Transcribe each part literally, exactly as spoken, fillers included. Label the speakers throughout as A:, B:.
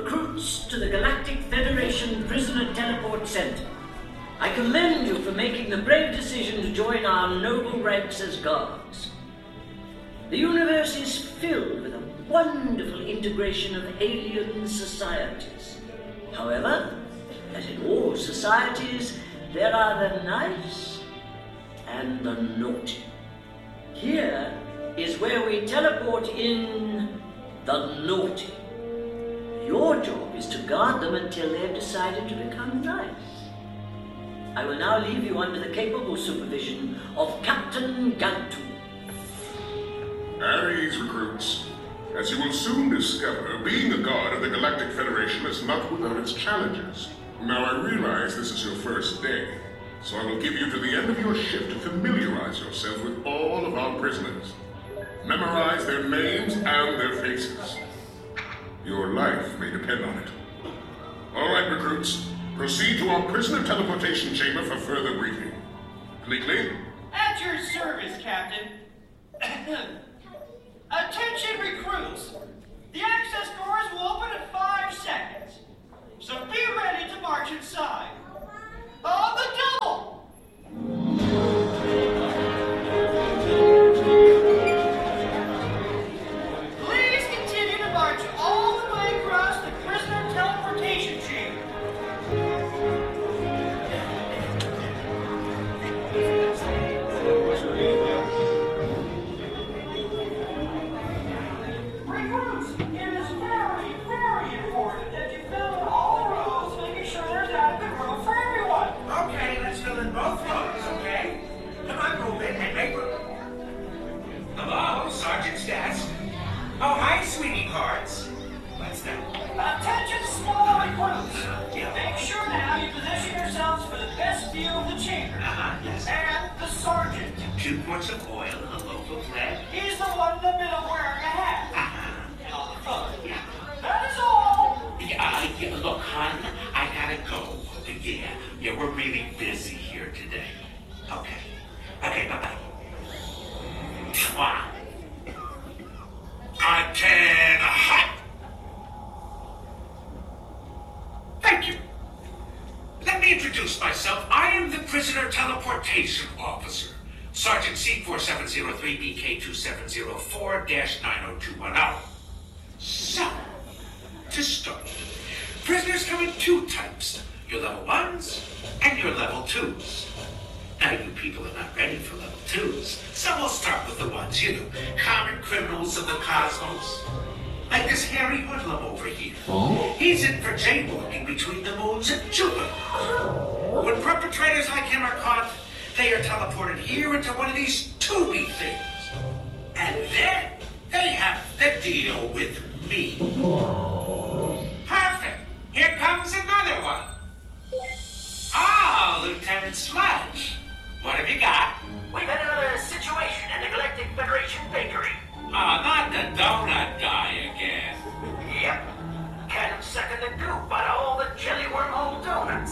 A: recruits to the Galactic Federation Prisoner Teleport Center. I commend you for making the brave decision to join our noble ranks as guards. The universe is filled with a wonderful integration of alien societies. However, as in all societies, there are the nice and the naughty. Here is where we teleport in the naughty. Your job is to guard them until they've decided to become nice. I will now leave you under the capable supervision of Captain Gantu.
B: At ease, recruits. As you will soon discover, being a guard of the Galactic Federation is not without its challenges. Now, I realize this is your first day, so I will give you to the end of your shift to familiarize yourself with all of our prisoners. Memorize their names and their faces. Your life may depend on it. All right, recruits. Proceed to our prisoner teleportation chamber for further briefing. Bleakley?
C: At your service, Captain. Attention, recruits. The access doors will open in five seconds. So be ready to march inside. On the double! Please continue to march all the way across the prisoner teleportation chamber. Recruits, it is very, very important that you fill in all the rows, making sure there's adequate room for everyone.
D: Okay, let's fill in both rows, okay? Come on, move in and make room. Hello, Sergeant's desk. Oh, hi, sweetie parts. What's that?
C: Attention, small recruits.
D: Yeah.
C: Make sure now you position yourselves for the best view of the chamber.
D: Uh-huh, yes.
C: And the sergeant.
D: Two quarts of oil and a loaf of lead.
C: He's the one in the middle wearing a hat.
D: Uh-huh.
C: And on the front.
D: Yeah.
C: That is all.
D: Yeah, uh, yeah, look, hon, I gotta go. Yeah, yeah, we're really busy here today. Okay. Okay, bye-bye. Mwah. I can hot. Thank you. Let me introduce myself. I am the prisoner teleportation officer, Sergeant C four seven zero three B K two seven zero four dash nine oh two one oh. So, to start, prisoners come in two types, your level ones and your level twos. Now, you people are not ready for level twos, so we'll start with the ones, you know, common criminals of the cosmos. Like this hairy hoodlum over here. He's in for jaywalking between the moons of Jupiter. When perpetrators like him are caught, they are teleported here into one of these tubey things. And then they have to deal with me. Perfect. Here comes another one. Ah, Lieutenant Sludge. What have you got?
E: We've had another situation in the Galactic Federation bakery.
D: Ah, not the donut guy again.
E: Yep. Can't sucking the goop out of all the jelly wormhole donuts.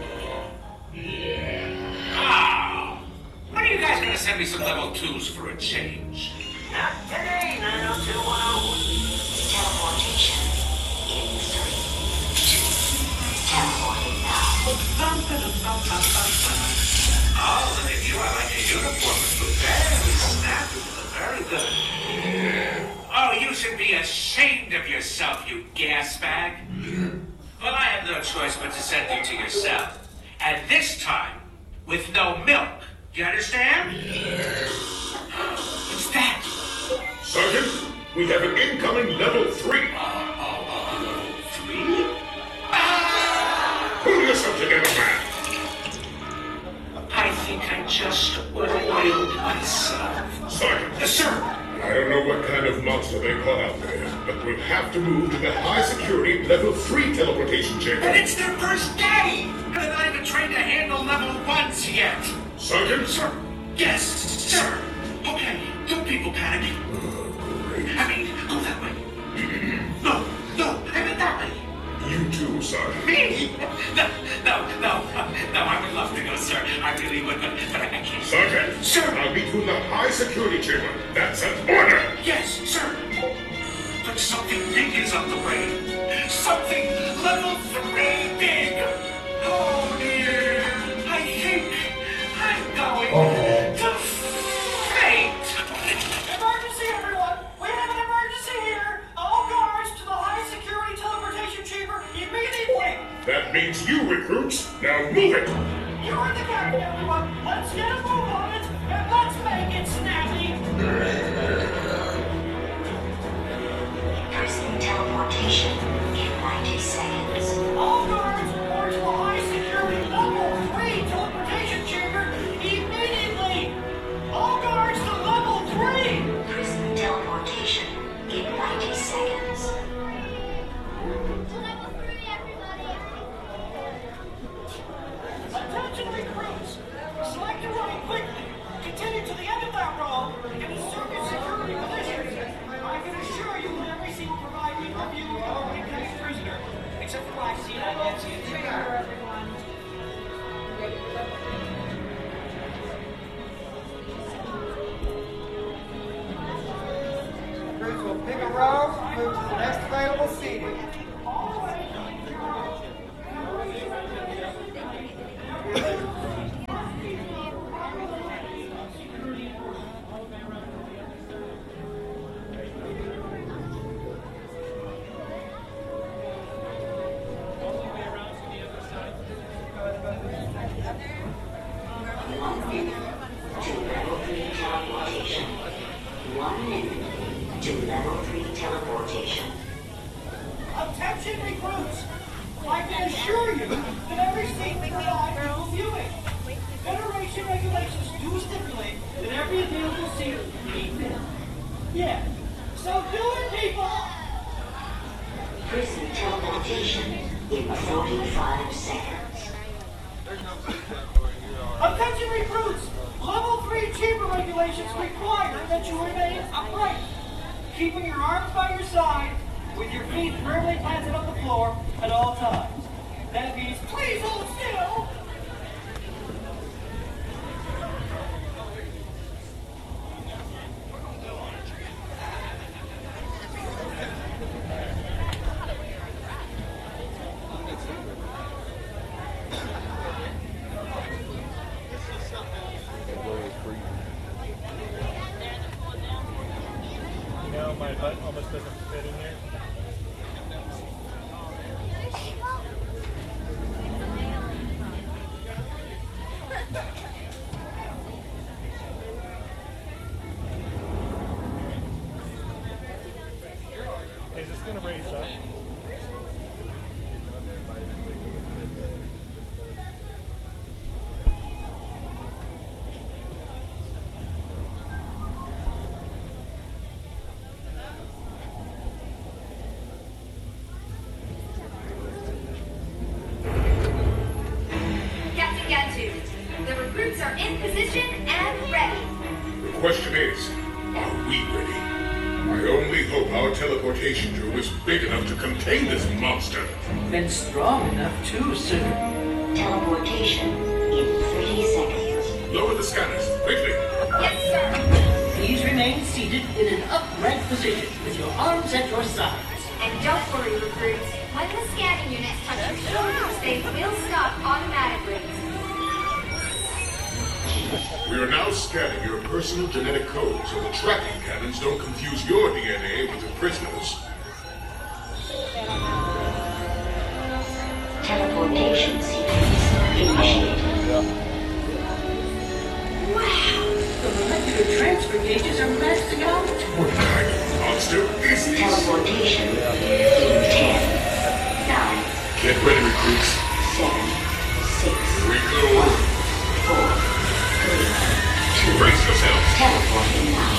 D: Ah. When are you guys gonna send me some level twos for a change?
E: Not today, nine oh two one oh.
F: Teleportation in three, two, teleporting now.
D: Oh, look at you. I like your uniform. It's very snappy. Very good. Oh, you should be ashamed of yourself, you gas bag. Well, I have no choice but to send you to yourself. And this time, with no milk. Do you understand? What's that?
B: Sergeant, we have an incoming level three.
D: Uh, oh, uh, level three?
B: Pull yourself together, man.
D: I think I just oiled myself.
B: Sergeant.
D: Yes, sir.
B: I don't know what kind of monster they caught out there, but we'll have to move to the high security level three teleportation chamber.
D: And it's their first day! And they're not even trained to handle level ones yet.
B: Sergeant?
D: Sir. Yes, sir. Okay, don't people panic. I mean, go that way. No, no, I mean that way.
B: You too, Sergeant.
D: Me? No, no, no, no, I would love to go, sir. I really would, but, but I can't.
B: Sergeant?
D: Sir.
B: I'll meet you in the high security chamber. That's an order.
D: Yes, sir. But something big is on the way. Something
B: That means you, recruits. Now move it!
C: You are the captain, everyone. Let's get a move on it, and let's make it snappy.
F: Person teleportation in ninety seconds.
C: All guards report to the high security level three teleportation chamber immediately. All guards to level three.
F: Prison teleportation in ninety seconds.
C: Attention recruits! Select your running quickly. Continue to the end of that row and assume your security position. I can assure you that every seat will provide you a view of our incoming prisoner. Except for my seat, I can't see a chair.
G: Recruits will pick a row, move to the next available seating.
F: One minute to level three teleportation. One minute to level three teleportation.
C: Attention recruits! I can assure you that every seat will provide equal viewing. Federation regulations do stipulate that every available seat be filled. Yeah. So do it, people!
F: Prison teleportation in forty-five seconds.
C: Attention recruits! Level three chamber regulations require that you remain upright, keeping your arms by your side, with your feet firmly planted on the floor at all times. That means please hold still!
H: No, my butt almost doesn't fit in here. Is this gonna raise up?
I: Captain Gatu, the recruits are in position and ready.
B: The question is, are we ready? I only hope our teleportation tube is big enough to contain this monster.
A: And strong enough too, sir.
F: Teleportation in thirty seconds.
B: Lower the scanners, quickly.
I: Yes, sir.
A: Please remain seated in an upright position with your arms at your sides.
I: And don't worry, recruits. When the scanning units touch your shoulders, they will stop automatically.
B: We are now scanning your personal genetic code so the tracking cannons don't confuse your D N A with the prisoners.
F: Teleportation sequence initiated.
A: Wow! The molecular transfer gauges are maxing out.
B: What kind of monster is this?
F: Teleportation in ten, nine,
B: Get ready, recruits.
F: seven, six,
B: Here we go.
F: four, three, two.
B: Brace yourselves.
F: Teleporting now.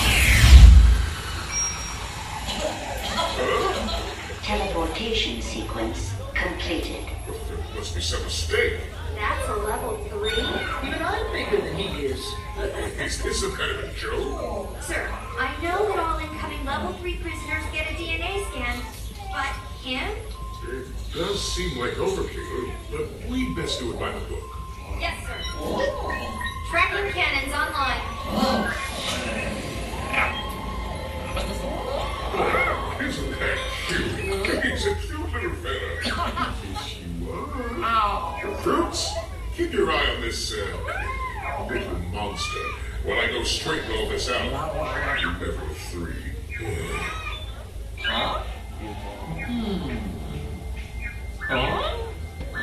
B: Huh?
F: Teleportation sequence completed.
B: There must be some mistake.
I: That's a level three.
A: Even I'm bigger than he is.
B: Is this some kind of a joke?
I: Sir, I know that all incoming level three prisoners get a D N A scan, but him?
B: It does seem like overkill, but we'd best do it by the book.
I: Yes, sir. Tracking cannons online.
B: Oh, isn't that cute? He's a cute little fella. Yes, you are. Recruits, keep your eye on this, uh, little monster while I go straighten all this out. Level three.
A: Huh? Hmm. Huh?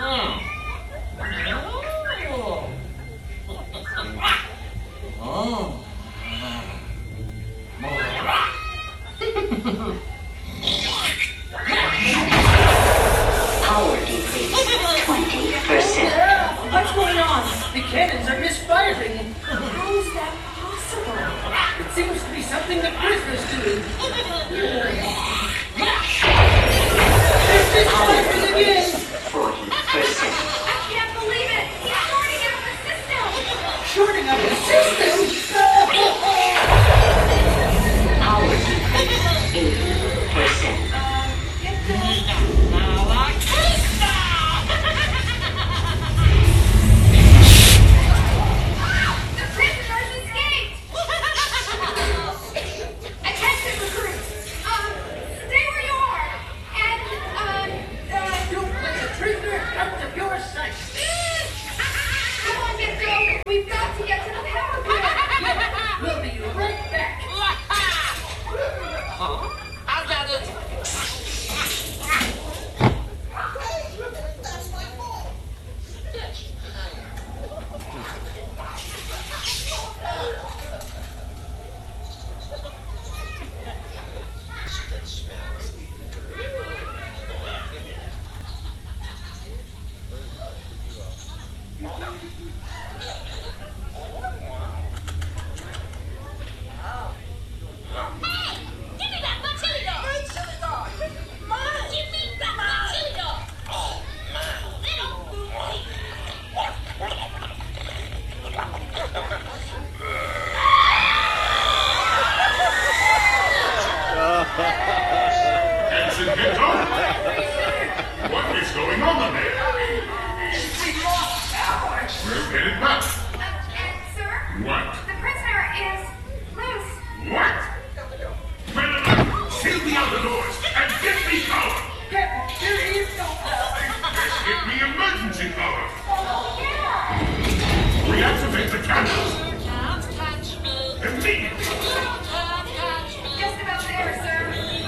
B: is going on there?
E: We lost Alex.
B: Well, get it back.
I: Uh, uh, sir?
B: What?
I: The prisoner is loose.
B: What? Well enough. Seal the outer doors and get me power.
C: Captain, there is no power.
B: Get me emergency power.
I: Yeah.
B: Reactivate the cannons.
J: Can't catch me.
B: Immediately.
J: Can't catch me.
I: Just about there, sir.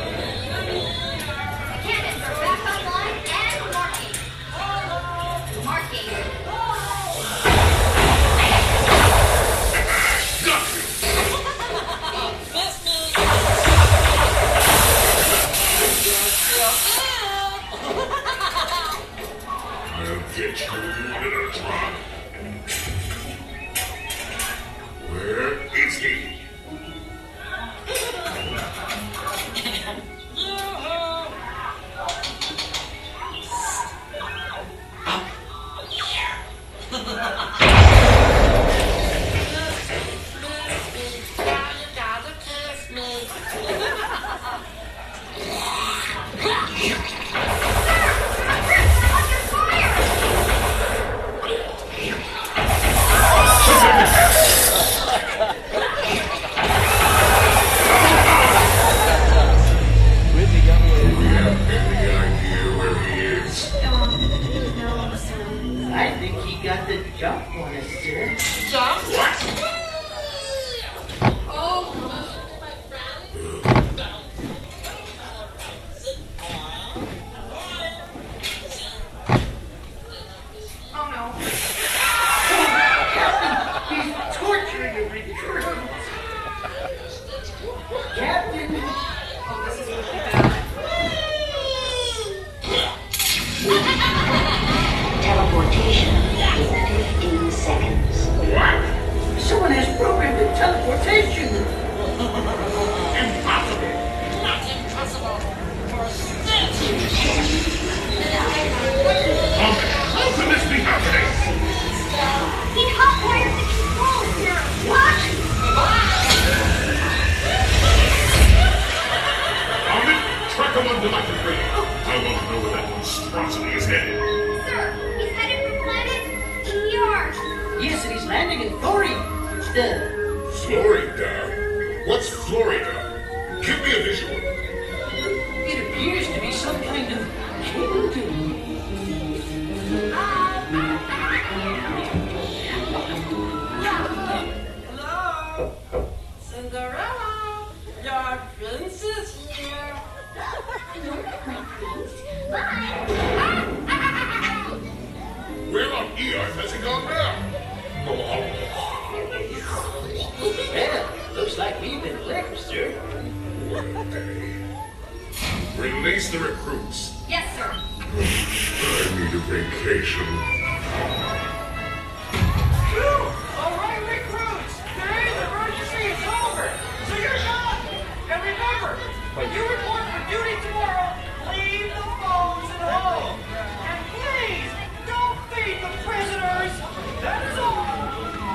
I: The cannons are back online and marking. Marking.
B: Got you.
J: Miss me.
B: I'll get you in a drop. Where is he?
J: Gotta kiss me.
H: Whitney got me.
B: Do we have any idea where he is?
I: No, sir.
C: I think he got the jump on us, sir.
J: Jump.
B: What?
J: Oh.
I: Oh no.
C: He's torturing the recruits. Captain,
I: Oh, this is really bad.
F: Teleportation in fifteen seconds.
B: What?
C: someone has programmed the teleportation.
B: Impossible.
J: Not impossible. For six.
B: How can this be happening?
I: He hotwired the controls here. What?
B: Found it? Track him under my debris. I want to know where that monstrosity is headed.
I: Sir, he's headed for planet E R.
C: Yes, and he's landing in Florida.
B: Florida? What's Florida? Give me a visual.
C: It appears to be some kind of kingdom.
J: Hello. Cinderella. Your prince is here.
B: Where on earth has he gone now?
C: Well, looks like we've been licked, sir.
B: What a day. Release the recruits.
I: Yes, sir.
B: I need a vacation.
C: All right, recruits. Today's emergency is over, so you're done. And remember, when you report for duty tomorrow, leave the phones at home.